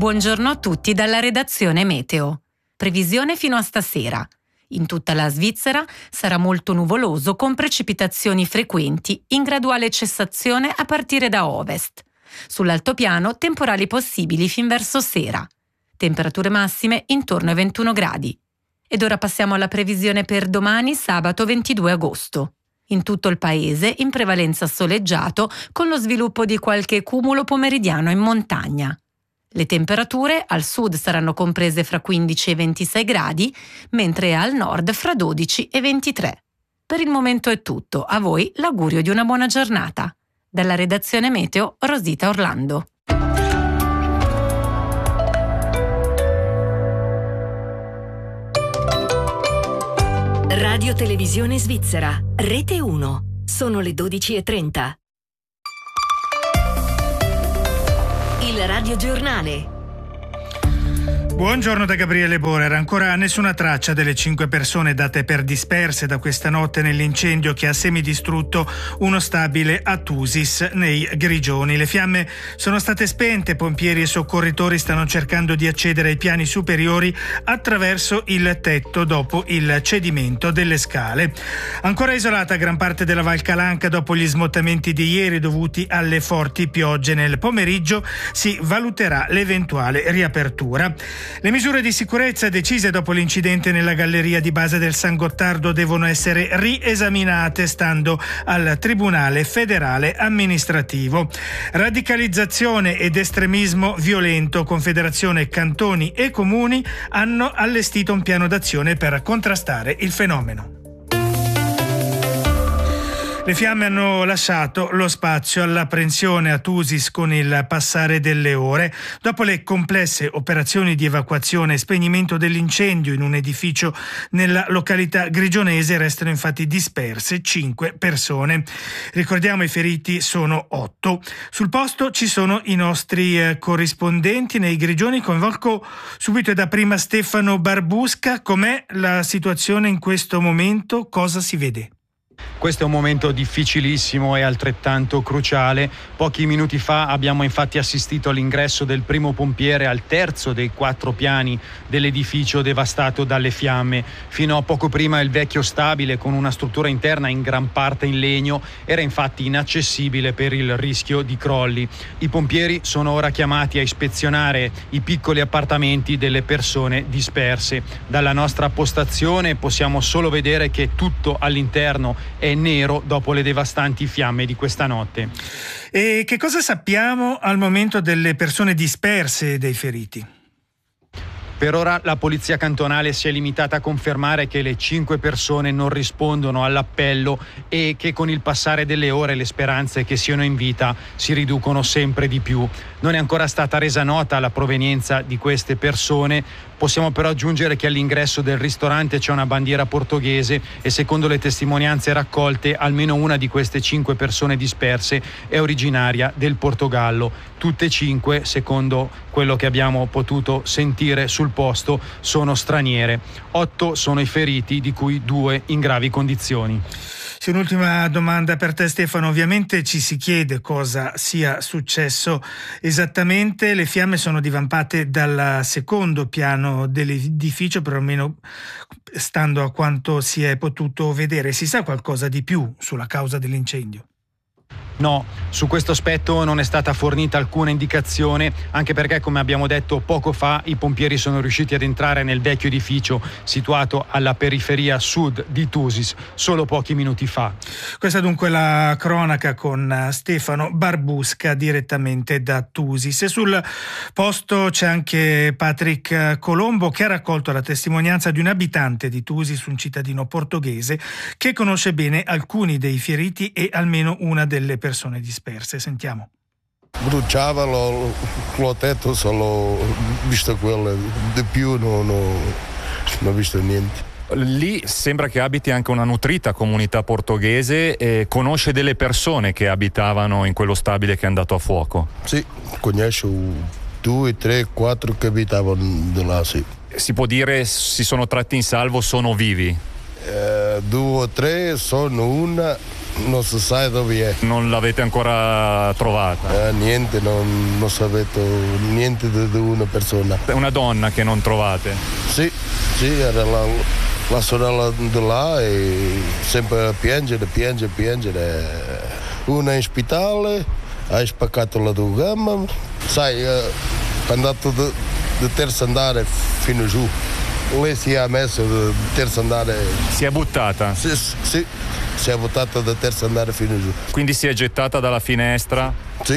Buongiorno a tutti dalla redazione Meteo. Previsione fino a stasera. In tutta la Svizzera sarà molto nuvoloso con precipitazioni frequenti in graduale cessazione a partire da ovest. Sull'altopiano temporali possibili fin verso sera. Temperature massime intorno ai 21 gradi. Ed ora passiamo alla previsione per domani, sabato 22 agosto. In tutto il paese in prevalenza soleggiato con lo sviluppo di qualche cumulo pomeridiano in montagna. Le temperature al sud saranno comprese fra 15 e 26 gradi, mentre al nord fra 12 e 23. Per il momento è tutto, a voi l'augurio di una buona giornata. Dalla redazione Meteo, Rosita Orlando. Radio Televisione Svizzera, Rete 1. Sono le 12:30. Il Radio Giornale. Buongiorno da Gabriele Borer. Ancora nessuna traccia delle 5 persone date per disperse da questa notte nell'incendio che ha semidistrutto uno stabile a Thusis nei Grigioni. Le fiamme sono state spente, pompieri e soccorritori stanno cercando di accedere ai piani superiori attraverso il tetto dopo il cedimento delle scale. Ancora isolata gran parte della Val Calanca dopo gli smottamenti di ieri dovuti alle forti piogge. Nel pomeriggio si valuterà l'eventuale riapertura. Le misure di sicurezza decise dopo l'incidente nella galleria di base del San Gottardo devono essere riesaminate stando al Tribunale Federale Amministrativo. Radicalizzazione ed estremismo violento. Confederazione Cantoni e Comuni hanno allestito un piano d'azione per contrastare il fenomeno. Le fiamme hanno lasciato lo spazio all'apprensione a Thusis con il passare delle ore. Dopo le complesse operazioni di evacuazione e spegnimento dell'incendio in un edificio nella località grigionese restano infatti disperse 5 persone. Ricordiamo, i feriti sono 8. Sul posto ci sono i nostri corrispondenti nei Grigioni. Convoco subito e dapprima Stefano Barbusca. Com'è la situazione in questo momento? Cosa si vede? Questo è un momento difficilissimo e altrettanto cruciale. Pochi minuti fa abbiamo infatti assistito all'ingresso del primo pompiere al terzo dei 4 piani dell'edificio devastato dalle fiamme. Fino a poco prima il vecchio stabile, con una struttura interna in gran parte in legno, era infatti inaccessibile per il rischio di crolli. I pompieri sono ora chiamati a ispezionare i piccoli appartamenti delle persone disperse. Dalla nostra postazione possiamo solo vedere che tutto all'interno è nero dopo le devastanti fiamme di questa notte. E che cosa sappiamo al momento delle persone disperse e dei feriti? Per ora la polizia cantonale si è limitata a confermare che le 5 persone non rispondono all'appello e che con il passare delle ore le speranze che siano in vita si riducono sempre di più. Non è ancora stata resa nota la provenienza di queste persone. Possiamo però aggiungere che all'ingresso del ristorante c'è una bandiera portoghese e secondo le testimonianze raccolte almeno una di queste 5 persone disperse è originaria del Portogallo. Tutte 5, secondo quello che abbiamo potuto sentire sul posto, sono straniere. 8 sono i feriti, di cui 2 in gravi condizioni. Sì, un'ultima domanda per te, Stefano. Ovviamente ci si chiede cosa sia successo esattamente. Le fiamme sono divampate dal secondo piano dell'edificio, perlomeno stando a quanto si è potuto vedere. Si sa qualcosa di più sulla causa dell'incendio? No, su questo aspetto non è stata fornita alcuna indicazione, anche perché, come abbiamo detto poco fa, i pompieri sono riusciti ad entrare nel vecchio edificio situato alla periferia sud di Thusis solo pochi minuti fa. Questa dunque la cronaca con Stefano Barbusca direttamente da Thusis. E sul posto c'è anche Patrick Colombo, che ha raccolto la testimonianza di un abitante di Thusis, un cittadino portoghese che conosce bene alcuni dei feriti e almeno una delle persone disperse. Sentiamo. Bruciava lo tetto, solo visto quello, di più non ho visto niente. Lì sembra che abiti anche una nutrita comunità portoghese e conosce delle persone che abitavano in quello stabile che è andato a fuoco. Sì, conosco 2, 3, 4 che abitavano di là, sì. Si può dire si sono tratti in salvo, sono vivi? 2 o 3 sono una non si sa dove è. Non l'avete ancora trovata? Niente, non sapete niente di una persona. È una donna che non trovate? Sì, era la sorella di là e sempre a piangere. Una in ospedale, ha spaccato la gamba, sai, è andato di terzo andare fino giù. Lei si è messa di terzo andare. Si è buttata? Sì, si è buttata da terzo andare fino giù. Quindi si è gettata dalla finestra? Sì.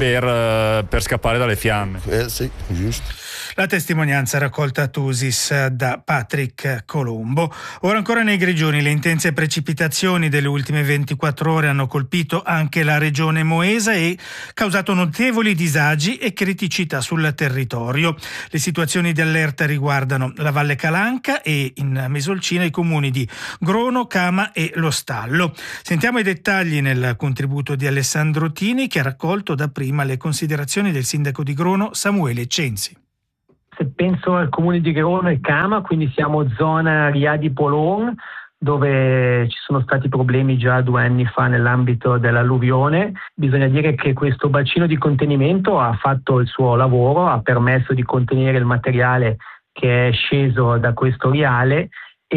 Per scappare dalle fiamme? Sì, giusto. La testimonianza raccolta a Thusis da Patrick Colombo. Ora ancora nei Grigioni le intense precipitazioni delle ultime 24 ore hanno colpito anche la regione moesa e causato notevoli disagi e criticità sul territorio. Le situazioni di allerta riguardano la Valle Calanca e in Mesolcina i comuni di Grono, Cama e Lo Stallo. Sentiamo i dettagli nel contributo di Alessandro Tini, che ha raccolto dapprima le considerazioni del sindaco di Grono, Samuele Censi. Se penso al comune di Grono e Cama, quindi siamo zona Riadi Polon, dove ci sono stati problemi già 2 anni fa nell'ambito dell'alluvione. Bisogna dire che questo bacino di contenimento ha fatto il suo lavoro, ha permesso di contenere il materiale che è sceso da questo riale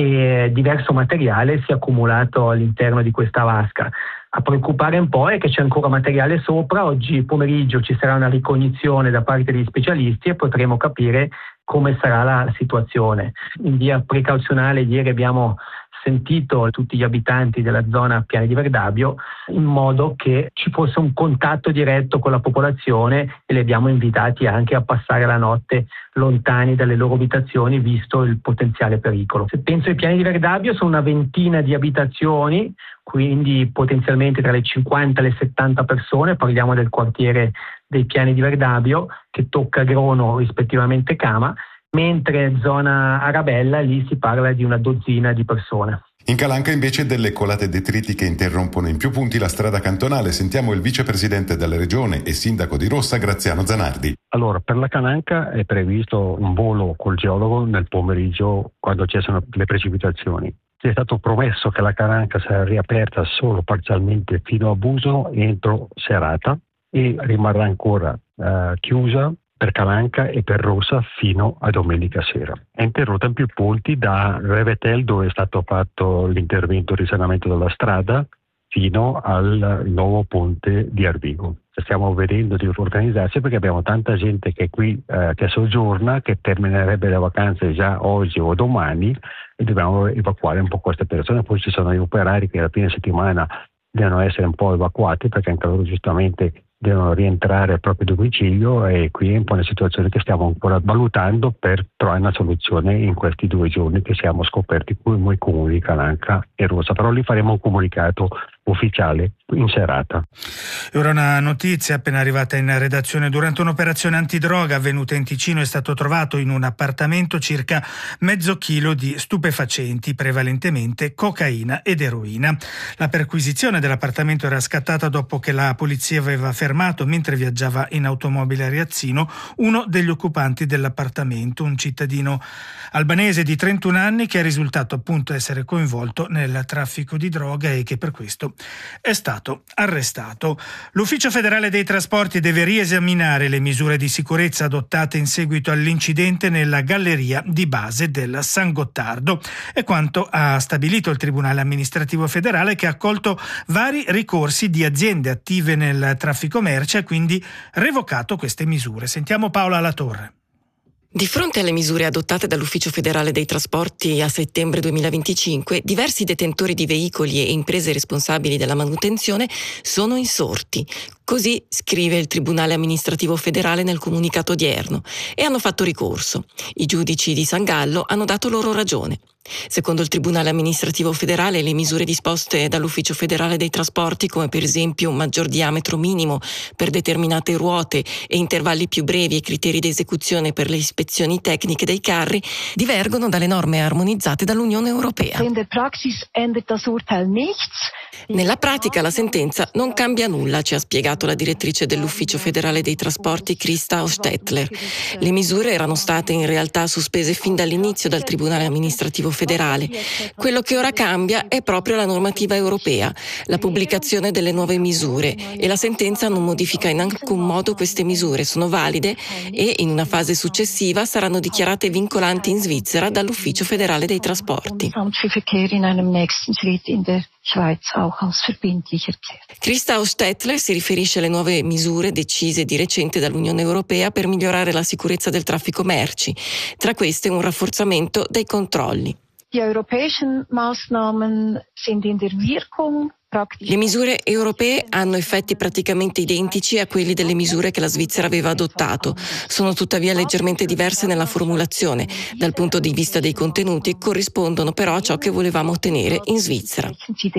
e diverso materiale si è accumulato all'interno di questa vasca. A preoccupare un po' è che c'è ancora materiale sopra. Oggi pomeriggio ci sarà una ricognizione da parte degli specialisti e potremo capire come sarà la situazione. In via precauzionale ieri abbiamo sentito tutti gli abitanti della zona Piani di Verdabio in modo che ci fosse un contatto diretto con la popolazione e li abbiamo invitati anche a passare la notte lontani dalle loro abitazioni visto il potenziale pericolo. Se penso ai Piani di Verdabio sono una ventina di abitazioni, quindi potenzialmente tra le 50 e le 70 persone, parliamo del quartiere dei Piani di Verdabio che tocca Grono rispettivamente Cama, mentre zona Arabella lì si parla di una dozzina di persone. In Calanca invece delle colate detritiche interrompono in più punti la strada cantonale. Sentiamo il vicepresidente della regione e sindaco di Rossa, Graziano Zanardi. Allora, per la Calanca è previsto un volo col geologo nel pomeriggio quando ci sono le precipitazioni. È stato promesso che la Calanca sarà riaperta solo parzialmente fino a Busolo entro serata e rimarrà ancora chiusa per Calanca e per Rossa fino a domenica sera. È interrotta in più punti da Revetel, dove è stato fatto l'intervento di risanamento della strada, fino al nuovo ponte di Arvigo. Stiamo vedendo di organizzarsi perché abbiamo tanta gente che è qui che soggiorna, che terminerebbe le vacanze già oggi o domani e dobbiamo evacuare un po' queste persone. Poi ci sono gli operai che alla fine settimana devono essere un po' evacuati perché anche loro giustamente devono rientrare al proprio domicilio e qui è un po' una situazione che stiamo ancora valutando per trovare una soluzione in questi 2 giorni che siamo scoperti come comuni di Calanca e Rossa, però lì faremo un comunicato ufficiale in serata. E ora una notizia appena arrivata in redazione. Durante un'operazione antidroga avvenuta in Ticino è stato trovato in un appartamento circa mezzo chilo di stupefacenti, prevalentemente cocaina ed eroina. La perquisizione dell'appartamento era scattata dopo che la polizia aveva fermato, mentre viaggiava in automobile a Riazzino, uno degli occupanti dell'appartamento, un cittadino albanese di 31 anni che è risultato appunto essere coinvolto nel traffico di droga e che per questo è stato arrestato. L'Ufficio federale dei trasporti deve riesaminare le misure di sicurezza adottate in seguito all'incidente nella galleria di base del San Gottardo. È quanto ha stabilito il Tribunale amministrativo federale, che ha accolto vari ricorsi di aziende attive nel traffico merci e ha quindi revocato queste misure. Sentiamo Paola Latorre. Di fronte alle misure adottate dall'Ufficio federale dei trasporti a settembre 2025, diversi detentori di veicoli e imprese responsabili della manutenzione sono insorti. Così scrive il Tribunale amministrativo federale nel comunicato odierno e hanno fatto ricorso. I giudici di San Gallo hanno dato loro ragione. Secondo il Tribunale amministrativo federale, le misure disposte dall'Ufficio federale dei trasporti, come per esempio un maggior diametro minimo per determinate ruote e intervalli più brevi e criteri di esecuzione per le ispezioni tecniche dei carri, divergono dalle norme armonizzate dall'Unione Europea. Nella pratica la sentenza non cambia nulla, ci ha spiegato confermato la direttrice dell'Ufficio federale dei trasporti Christa Ostetler. Le misure erano state in realtà sospese fin dall'inizio dal Tribunale amministrativo federale. Quello che ora cambia è proprio la normativa europea, la pubblicazione delle nuove misure, e la sentenza non modifica in alcun modo queste misure, sono valide e in una fase successiva saranno dichiarate vincolanti in Svizzera dall'Ufficio federale dei trasporti. Christa Ostetler si riferisce alle nuove misure decise di recente dall'Unione Europea per migliorare la sicurezza del traffico merci, tra queste un rafforzamento dei controlli. Le misure europee hanno effetti praticamente identici a quelli delle misure che la Svizzera aveva adottato. Sono tuttavia leggermente diverse nella formulazione. Dal punto di vista dei contenuti corrispondono però a ciò che volevamo ottenere in Svizzera.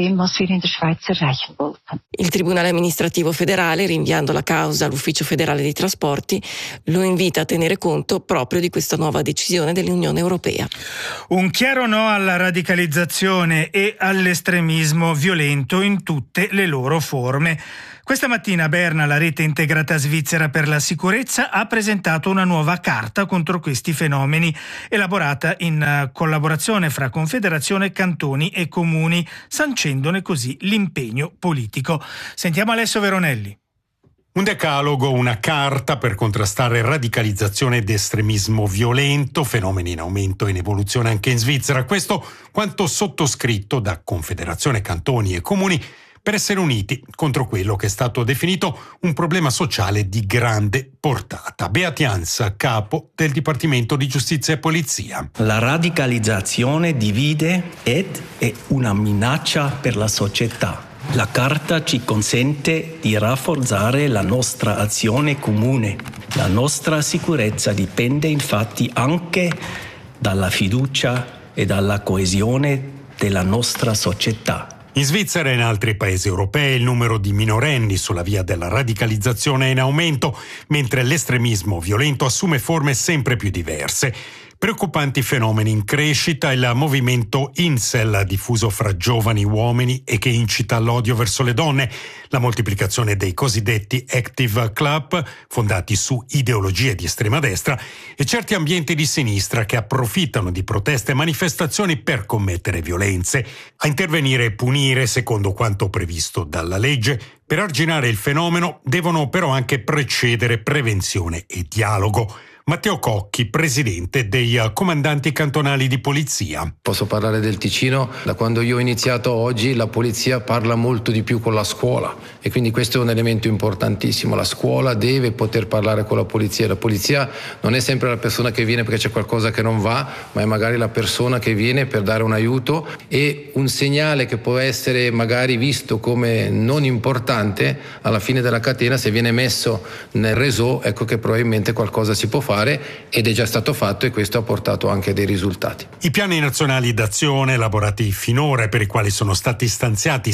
Il Tribunale amministrativo federale, rinviando la causa all'Ufficio federale dei trasporti, lo invita a tenere conto proprio di questa nuova decisione dell'Unione Europea. Un chiaro no alla radicalizzazione e all'estremismo violento in tutte le loro forme. Questa mattina a Berna la rete integrata svizzera per la sicurezza ha presentato una nuova carta contro questi fenomeni, elaborata in collaborazione fra Confederazione, cantoni e comuni, sancendone così l'impegno politico. Sentiamo Alessio Veronelli. Un decalogo, una carta per contrastare radicalizzazione ed estremismo violento, fenomeni in aumento e in evoluzione anche in Svizzera. Questo quanto sottoscritto da Confederazione, cantoni e comuni per essere uniti contro quello che è stato definito un problema sociale di grande portata. Beat Jans, capo del Dipartimento di Giustizia e Polizia. La radicalizzazione divide ed è una minaccia per la società. La carta ci consente di rafforzare la nostra azione comune. La nostra sicurezza dipende infatti anche dalla fiducia e dalla coesione della nostra società. In Svizzera e in altri paesi europei il numero di minorenni sulla via della radicalizzazione è in aumento, mentre l'estremismo violento assume forme sempre più diverse. Preoccupanti fenomeni in crescita il movimento Incel, diffuso fra giovani uomini e che incita all'odio verso le donne, la moltiplicazione dei cosiddetti active club, fondati su ideologie di estrema destra, e certi ambienti di sinistra che approfittano di proteste e manifestazioni per commettere violenze. A intervenire e punire, secondo quanto previsto dalla legge, per arginare il fenomeno devono però anche precedere prevenzione e dialogo. Matteo Cocchi, presidente dei comandanti cantonali di polizia. Posso parlare del Ticino? Da quando io ho iniziato oggi la polizia parla molto di più con la scuola e quindi questo è un elemento importantissimo. La scuola deve poter parlare con la polizia. La polizia non è sempre la persona che viene perché c'è qualcosa che non va, ma è magari la persona che viene per dare un aiuto, e un segnale che può essere magari visto come non importante alla fine della catena, se viene messo nel réseau, ecco che probabilmente qualcosa si può fare, ed è già stato fatto, e questo ha portato anche dei risultati. I piani nazionali d'azione elaborati finora, per i quali sono stati stanziati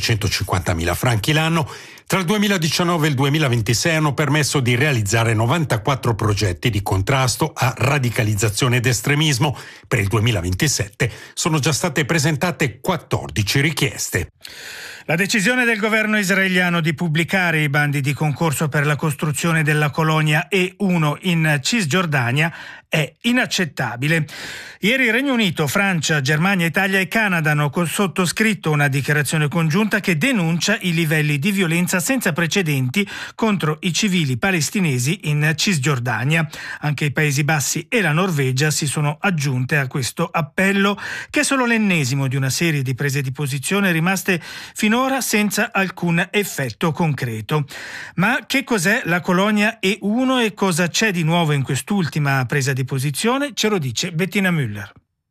750.000 franchi l'anno, tra il 2019 e il 2026 hanno permesso di realizzare 94 progetti di contrasto a radicalizzazione ed estremismo. Per il 2027 sono già state presentate 14 richieste. La decisione del governo israeliano di pubblicare i bandi di concorso per la costruzione della colonia E1 in Cisgiordania è inaccettabile. Ieri Regno Unito, Francia, Germania, Italia e Canada hanno sottoscritto una dichiarazione congiunta che denuncia i livelli di violenza senza precedenti contro i civili palestinesi in Cisgiordania. Anche i Paesi Bassi e la Norvegia si sono aggiunte a questo appello, che è solo l'ennesimo di una serie di prese di posizione rimaste finora senza alcun effetto concreto. Ma che cos'è la colonia E1 e cosa c'è di nuovo in quest'ultima presa di posizione? Ce lo dice Bettina Müller.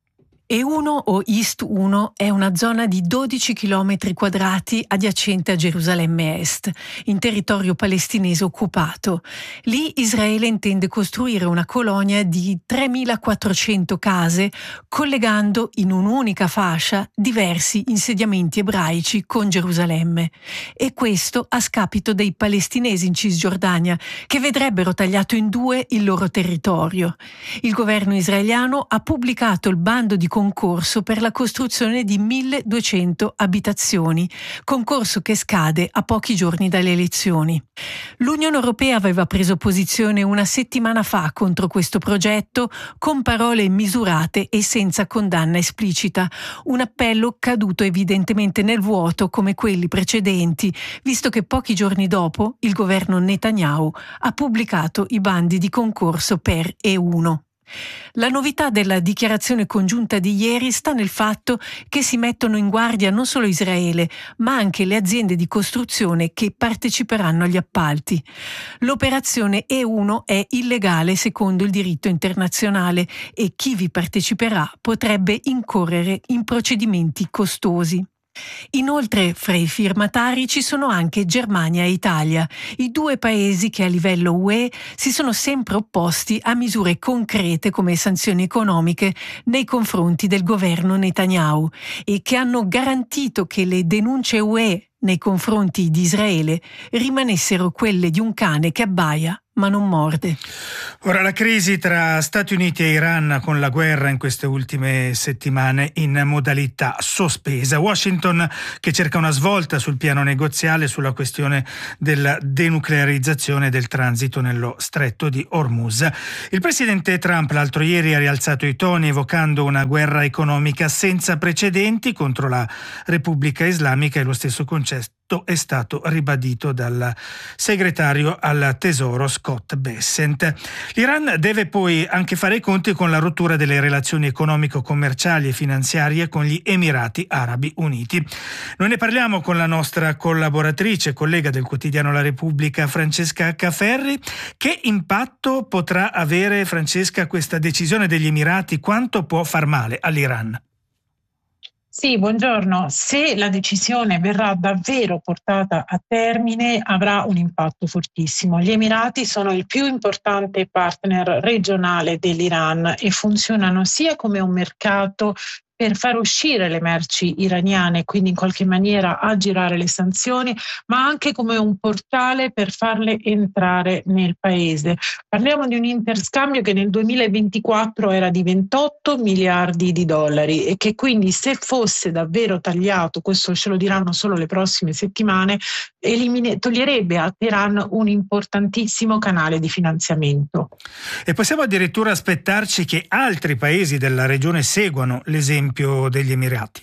E1 o East 1 è una zona di 12 km quadrati adiacente a Gerusalemme Est, in territorio palestinese occupato. Lì Israele intende costruire una colonia di 3.400 case, collegando in un'unica fascia diversi insediamenti ebraici con Gerusalemme. E questo a scapito dei palestinesi in Cisgiordania, che vedrebbero tagliato in due il loro territorio. Il governo israeliano ha pubblicato il bando di concorso per la costruzione di 1.200 abitazioni, concorso che scade a pochi giorni dalle elezioni. L'Unione Europea aveva preso posizione una settimana fa contro questo progetto con parole misurate e senza condanna esplicita, un appello caduto evidentemente nel vuoto come quelli precedenti, visto che pochi giorni dopo il governo Netanyahu ha pubblicato i bandi di concorso per E1. La novità della dichiarazione congiunta di ieri sta nel fatto che si mettono in guardia non solo Israele, ma anche le aziende di costruzione che parteciperanno agli appalti. L'operazione E1 è illegale secondo il diritto internazionale e chi vi parteciperà potrebbe incorrere in procedimenti costosi. Inoltre, fra i firmatari ci sono anche Germania e Italia, i due paesi che a livello UE si sono sempre opposti a misure concrete come sanzioni economiche nei confronti del governo Netanyahu e che hanno garantito che le denunce UE nei confronti di Israele rimanessero quelle di un cane che abbaia ma non morde. Ora la crisi tra Stati Uniti e Iran con la guerra in queste ultime settimane in modalità sospesa. Washington che cerca una svolta sul piano negoziale sulla questione della denuclearizzazione del transito nello stretto di Hormuz. Il presidente Trump l'altro ieri ha rialzato i toni evocando una guerra economica senza precedenti contro la Repubblica Islamica e lo stesso concetto è stato ribadito dal segretario al Tesoro Scott Bessent. L'Iran deve poi anche fare i conti con la rottura delle relazioni economico-commerciali e finanziarie con gli Emirati Arabi Uniti. Noi ne parliamo con la nostra collaboratrice, collega del quotidiano La Repubblica, Francesca Caferri. Che impatto potrà avere, Francesca, questa decisione degli Emirati? Quanto può far male all'Iran? Sì, buongiorno. Se la decisione verrà davvero portata a termine, avrà un impatto fortissimo. Gli Emirati sono il più importante partner regionale dell'Iran e funzionano sia come un mercato per far uscire le merci iraniane, quindi in qualche maniera aggirare le sanzioni, ma anche come un portale per farle entrare nel paese. Parliamo di un interscambio che nel 2024 era di 28 miliardi di dollari e che quindi, se fosse davvero tagliato, questo ce lo diranno solo le prossime settimane, toglierebbe a Teheran un importantissimo canale di finanziamento. E possiamo addirittura aspettarci che altri paesi della regione seguano l'esempio degli Emirati?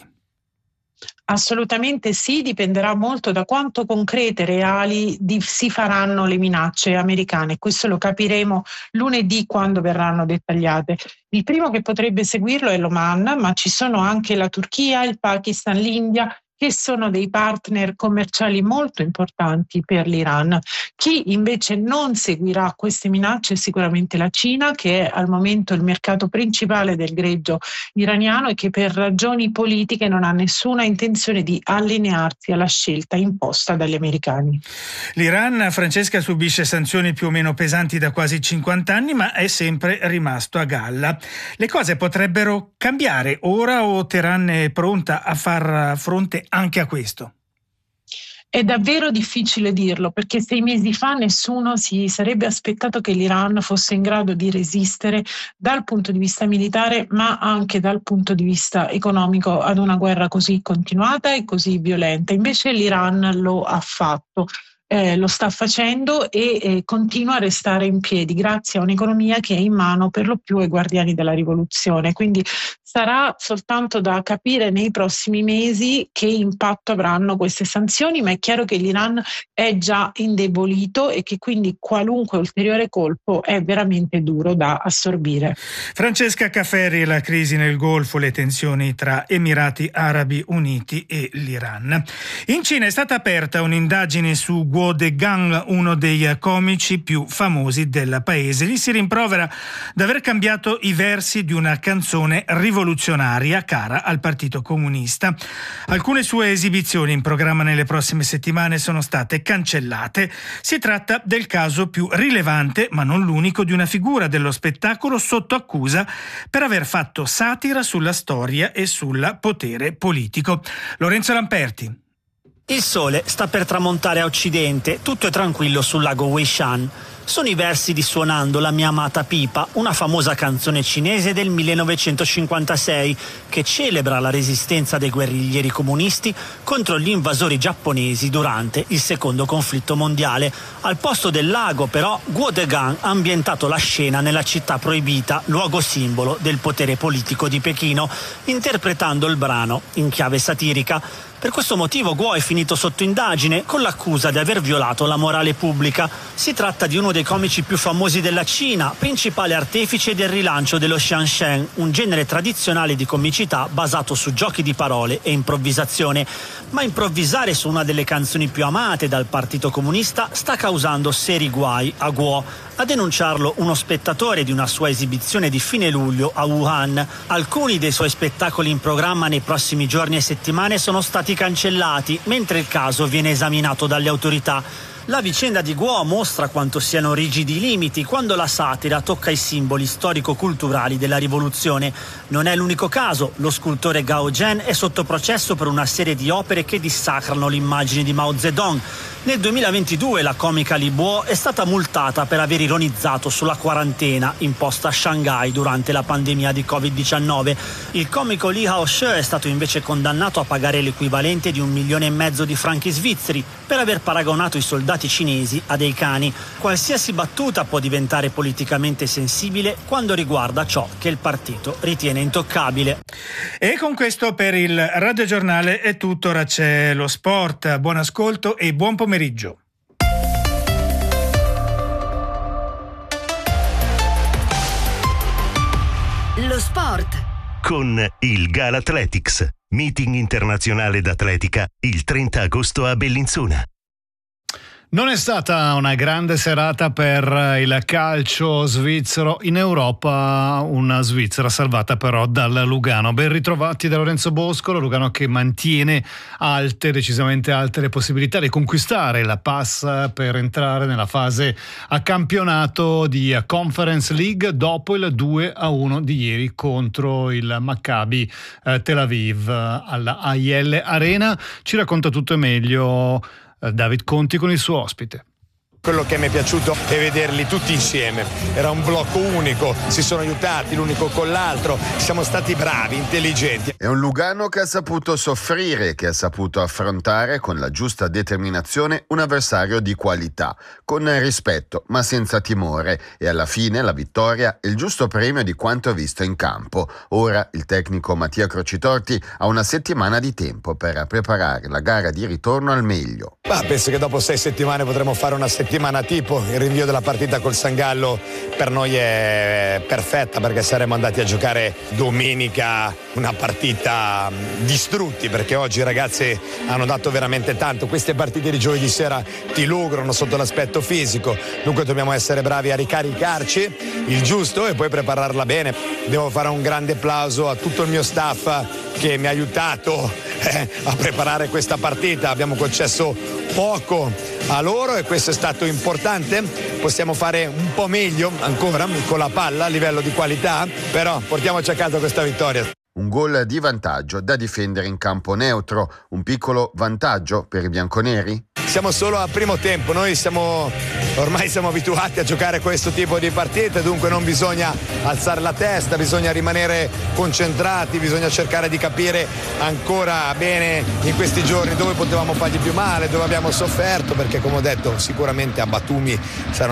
Assolutamente sì, dipenderà molto da quanto concrete e reali si faranno le minacce americane. Questo lo capiremo lunedì quando verranno dettagliate. Il primo che potrebbe seguirlo è l'Oman, ma ci sono anche la Turchia, il Pakistan, l'India, che sono dei partner commerciali molto importanti per l'Iran. Chi invece non seguirà queste minacce è sicuramente la Cina, che è al momento il mercato principale del greggio iraniano e che per ragioni politiche non ha nessuna intenzione di allinearsi alla scelta imposta dagli americani. L'Iran, Francesca, subisce sanzioni più o meno pesanti da quasi 50 anni, ma è sempre rimasto a galla. Le cose potrebbero cambiare ora o Teheran è pronta a far fronte anche a questo? È davvero difficile dirlo, perché 6 mesi fa nessuno si sarebbe aspettato che l'Iran fosse in grado di resistere dal punto di vista militare, ma anche dal punto di vista economico ad una guerra così continuata e così violenta. Invece l'Iran lo ha fatto. Lo sta facendo e continua a restare in piedi grazie a un'economia che è in mano per lo più ai guardiani della rivoluzione. Quindi sarà soltanto da capire nei prossimi mesi che impatto avranno queste sanzioni, ma è chiaro che l'Iran è già indebolito e che quindi qualunque ulteriore colpo è veramente duro da assorbire. Francesca Caferri, la crisi nel Golfo, le tensioni tra Emirati Arabi Uniti e l'Iran. In Cina è stata aperta un'indagine su Guo Degang, uno dei comici più famosi del paese. Gli si rimprovera d'aver cambiato i versi di una canzone rivoluzionaria cara al Partito Comunista. Alcune sue esibizioni in programma nelle prossime settimane sono state cancellate. Si tratta del caso più rilevante, ma non l'unico, di una figura dello spettacolo sotto accusa per aver fatto satira sulla storia e sul potere politico. Lorenzo Lamperti. Il sole sta per tramontare a occidente, tutto è tranquillo sul lago Weishan. sono i versi di Suonando la mia amata pipa, una famosa canzone cinese del 1956 che celebra la resistenza dei guerriglieri comunisti contro gli invasori giapponesi durante il secondo conflitto mondiale. Al posto del lago, però, Guo Degan ha ambientato la scena nella città proibita, luogo simbolo del potere politico di Pechino, interpretando il brano in chiave satirica. Per questo motivo Guo è finito sotto indagine con l'accusa di aver violato la morale pubblica. Si tratta di uno dei comici più famosi della Cina, principale artefice del rilancio dello xianxian, un genere tradizionale di comicità basato su giochi di parole e improvvisazione. Ma improvvisare su una delle canzoni più amate dal Partito Comunista sta causando seri guai a Guo. A denunciarlo uno spettatore di una sua esibizione di fine luglio a Wuhan. Alcuni dei suoi spettacoli in programma nei prossimi giorni e settimane sono stati cancellati, mentre il caso viene esaminato dalle autorità. La vicenda di Guo mostra quanto siano rigidi i limiti quando la satira tocca i simboli storico-culturali della rivoluzione. Non è l'unico caso. Lo scultore Gao Zhen è sotto processo per una serie di opere che dissacrano l'immagine di Mao Zedong. Nel 2022 la comica Li Bo è stata multata per aver ironizzato sulla quarantena imposta a Shanghai durante la pandemia di Covid-19. Il comico Li Haoshe è stato invece condannato a pagare l'equivalente di 1,5 milioni di franchi svizzeri per aver paragonato i soldati cinesi a dei cani. Qualsiasi battuta può diventare politicamente sensibile quando riguarda ciò che il partito ritiene intoccabile. E con questo per il radiogiornale è tutto. Ora c'è lo sport. Buon ascolto e buon pomeriggio. Lo sport con il Galathletics, meeting internazionale d'atletica il 30 agosto a Bellinzona. Non è stata una grande serata per il calcio svizzero in Europa, una Svizzera salvata però dal Lugano. Ben ritrovati da Lorenzo Boscolo, Lugano che mantiene decisamente alte le possibilità di conquistare la pass per entrare nella fase a campionato di Conference League dopo il 2-1 di ieri contro il Maccabi Tel Aviv alla AIL Arena. Ci racconta tutto e meglio David Conti con il suo ospite. Quello che mi è piaciuto è vederli tutti insieme, era un blocco unico, si sono aiutati l'unico con l'altro, siamo stati bravi, intelligenti. È un Lugano che ha saputo soffrire, che ha saputo affrontare con la giusta determinazione un avversario di qualità, con rispetto ma senza timore, e alla fine la vittoria è il giusto premio di quanto visto in campo. Ora il tecnico Mattia Crocitorti ha una settimana di tempo per preparare la gara di ritorno al meglio. Penso che dopo 6 settimane potremo fare una settimana tipo. Il rinvio della partita col San Gallo per noi è perfetta, perché saremmo andati a giocare domenica una partita distrutti, perché oggi i ragazzi hanno dato veramente tanto. Queste partite di giovedì sera ti lograno sotto l'aspetto fisico, dunque dobbiamo essere bravi a ricaricarci il giusto e poi prepararla bene. Devo fare un grande applauso a tutto il mio staff che mi ha aiutato a preparare questa partita. Abbiamo concesso poco a loro e questo è stato importante. Possiamo fare un po' meglio ancora con la palla a livello di qualità, però portiamoci a casa questa vittoria. Un gol di vantaggio da difendere in campo neutro, un piccolo vantaggio per i bianconeri? Siamo solo a primo tempo, noi ormai siamo abituati a giocare questo tipo di partite, dunque non bisogna alzare la testa, bisogna rimanere concentrati, bisogna cercare di capire ancora bene in questi giorni dove potevamo fargli più male, dove abbiamo sofferto, perché come ho detto sicuramente a Batumi sarà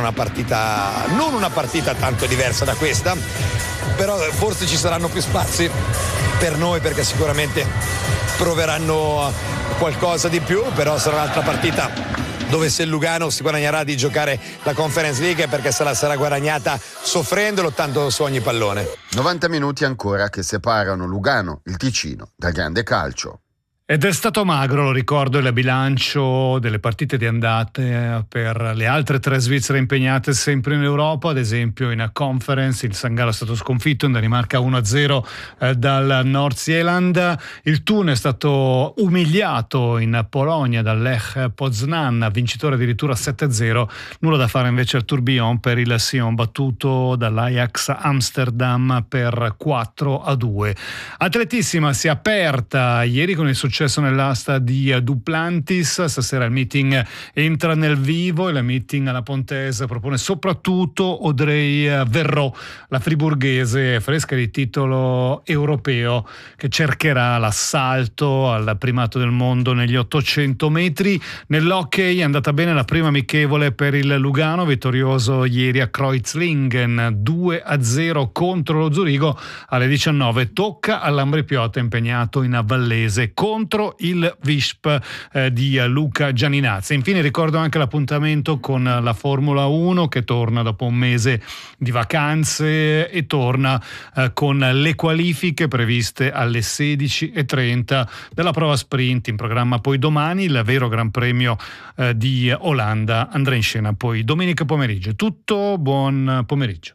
non una partita tanto diversa da questa, però forse ci saranno più spazi per noi, perché sicuramente proveranno qualcosa di più, però sarà un'altra partita dove se il Lugano si guadagnerà di giocare la Conference League, perché se la sarà guadagnata soffrendo, lottando su ogni pallone. 90 minuti ancora che separano Lugano, il Ticino, dal grande calcio. Ed è stato magro, lo ricordo, il bilancio delle partite di andate per le altre 3 Svizzere impegnate sempre in Europa, ad esempio in Conference. Il San Gallo è stato sconfitto in Danimarca 1-0 dal North Zealand. Il Thun è stato umiliato in Polonia dal Lech Poznan, vincitore addirittura 7-0. Nulla da fare invece al Tourbillon per il Sion, battuto dall'Ajax Amsterdam per 4-2. Atletissima si è aperta ieri con il successo successo nell'asta di Duplantis. Stasera il meeting entra nel vivo e la meeting alla Pontese propone soprattutto Audrey Verreau, la friburghese fresca di titolo europeo, che cercherà l'assalto al primato del mondo negli 800 metri. Nell'hockey è andata bene la prima amichevole per il Lugano, vittorioso ieri a Kreuzlingen 2-0 contro lo Zurigo. Alle 19 tocca all'Ambrì-Piotta, impegnato in Vallese contro il Visp di Luca Gianinazzi. Infine ricordo anche l'appuntamento con la Formula 1 che torna dopo un mese di vacanze e torna con le qualifiche previste alle 16:30 della prova sprint. In programma poi domani il vero Gran Premio di Olanda andrà in scena poi domenica pomeriggio. Tutto, buon pomeriggio.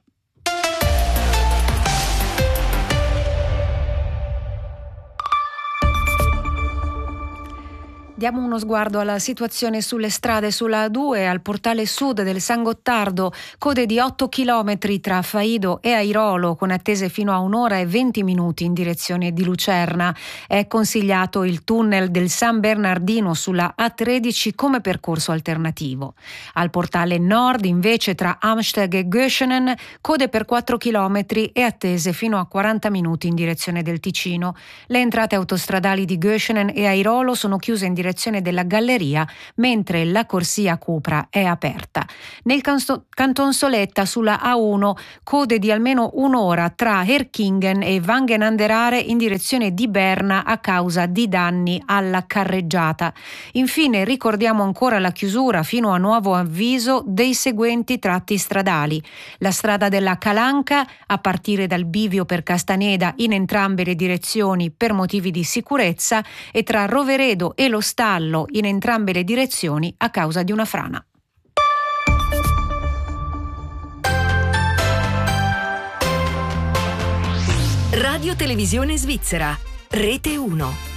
Diamo uno sguardo alla situazione sulle strade. Sulla A2 al portale sud del San Gottardo, code di 8 chilometri tra Faido e Airolo, con attese fino a 1 ora e 20 minuti in direzione di Lucerna. È consigliato il tunnel del San Bernardino sulla A13 come percorso alternativo. Al portale nord invece tra Amsteg e Göschenen, code per 4 chilometri e attese fino a 40 minuti in direzione del Ticino. Le entrate autostradali di Göschenen e Airolo sono chiuse in direzione della galleria, mentre la corsia Cupra è aperta. Nel Canton Soletta sulla A1 code di almeno 1 ora tra Herkingen e Wangen-an-der-Aare in direzione di Berna a causa di danni alla carreggiata. Infine ricordiamo ancora la chiusura fino a nuovo avviso dei seguenti tratti stradali: la strada della Calanca a partire dal bivio per Castaneda in entrambe le direzioni per motivi di sicurezza, e tra Roveredo e lo Stallo in entrambe le direzioni a causa di una frana. Radio Televisione Svizzera, Rete 1.